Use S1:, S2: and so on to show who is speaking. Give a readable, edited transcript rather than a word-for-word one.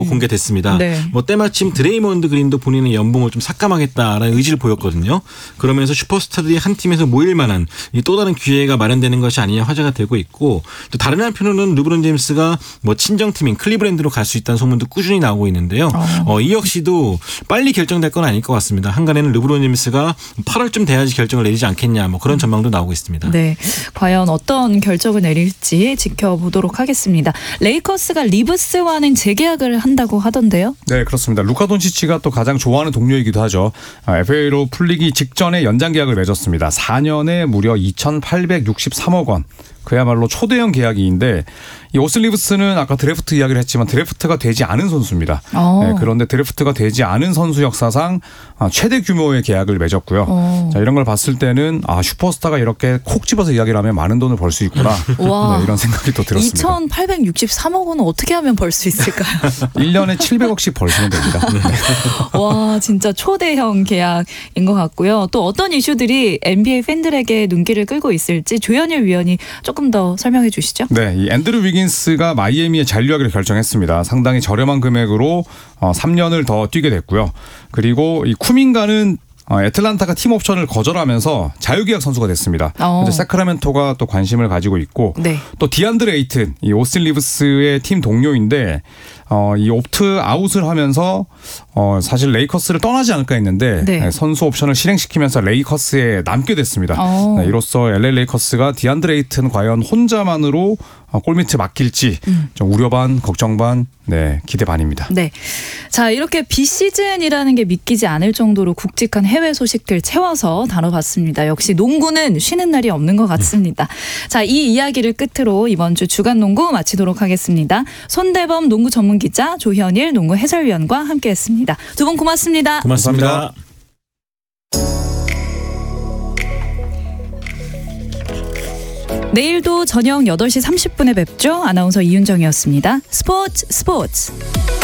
S1: 공개됐습니다.
S2: 네.
S1: 때마침 드레이먼드 그린도 본인의 연봉을 좀 삭감하겠다라는 의지를 보였거든요. 그러면서 슈퍼스타들이 한 팀에서 모일 만한 또 다른 기회가 마련되는 것이 아니냐 화제가 되고 있고, 또 다른 한편으로는 르브론 제임스가 친정팀인 클리브랜드로 갈 수 있다는 소문도 꾸준히 나오고 있는데요. 이 역시도 빨리 결정될 건 아닐 것 같습니다. 한간에는 르브론 제임스가 8월쯤 돼야지 결정을 내리지 않겠냐 그런 전망도 나오고 있습니다.
S2: 네, 과연 어떤 결정을 내릴지 지켜보도록 하겠습니다. 레이커스가 리브스와는 재계약을 한다고 하던데요.
S3: 네, 그렇습니다. 루카 돈치치가 또 가장 좋아하는 동료이기도 하죠. FA로 풀리기 직전에 연장 계약을 맺었습니다. 4년에 무려 2,863억 원. 그야말로 초대형 계약인데, 이 오슬 리브스는 아까 드래프트 이야기를 했지만 드래프트가 되지 않은 선수입니다. 네, 그런데 드래프트가 되지 않은 선수 역사상 최대 규모의 계약을 맺었고요. 자, 이런 걸 봤을 때는 슈퍼스타가 이렇게 콕 집어서 이야기를 하면 많은 돈을 벌 수 있구나. 네, 이런 생각이 또 들었습니다.
S2: 2,863억 원은 어떻게 하면 벌 수 있을까요?
S3: 1년에 700억씩 벌시면 됩니다.
S2: 와, 진짜 초대형 계약인 것 같고요. 또 어떤 이슈들이 NBA 팬들에게 눈길을 끌고 있을지 조현일 위원이 조금 더 설명해 주시죠.
S3: 네, 이 앤드루 위긴스가 마이애미에 잔류하기를 결정했습니다. 상당히 저렴한 금액으로 3년을 더 뛰게 됐고요. 그리고 이 쿠민가는 애틀란타가 팀 옵션을 거절하면서 자유계약 선수가 됐습니다. 현재 세크라멘토가 또 관심을 가지고 있고,
S2: 네.
S3: 또 디안드레 에이튼, 이 오스틴 리브스의 팀 동료인데 이 옵트 아웃을 하면서 사실 레이커스를 떠나지 않을까 했는데
S2: 네.
S3: 선수 옵션을 실행시키면서 레이커스에 남게 됐습니다. 네, 이로써 LA 레이커스가 디안드레 에이튼 과연 혼자만으로 골밑에 맡길지 좀 우려 반 걱정 반, 네, 기대 반입니다.
S2: 네, 자, 이렇게 비시즌이라는 게 믿기지 않을 정도로 굵직한 해외 소식들 채워서 다뤄봤습니다. 역시 농구는 쉬는 날이 없는 것 같습니다. 자, 이 이야기를 끝으로 이번 주 주간 농구 마치도록 하겠습니다. 손대범 농구 전문 기자, 조현일 농구 해설위원과 함께했습니다. 두 분 고맙습니다.
S1: 고맙습니다.
S2: 내일도 저녁 8시 30분에 뵙죠. 아나운서 이윤정이었습니다. 스포츠.